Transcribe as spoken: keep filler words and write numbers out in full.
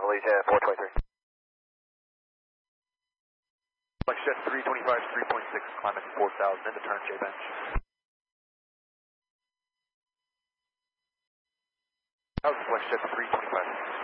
Emily to four twenty-three. FlexJet three twenty-five, three point six, climbing four thousand into turn J bench. How's FlexJet three twenty-five?